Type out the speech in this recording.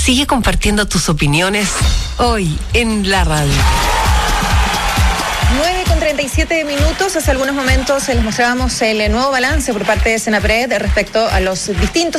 Sigue compartiendo tus opiniones hoy en la radio. 9:37. Hace algunos momentos les mostrábamos el nuevo balance por parte de Senapred respecto a los distintos